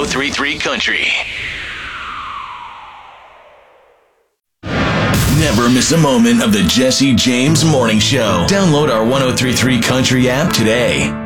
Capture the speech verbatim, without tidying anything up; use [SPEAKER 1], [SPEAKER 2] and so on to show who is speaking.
[SPEAKER 1] oh three point three Country. Never miss a moment of the Jesse James Morning Show. Download our one oh three point three Country app today.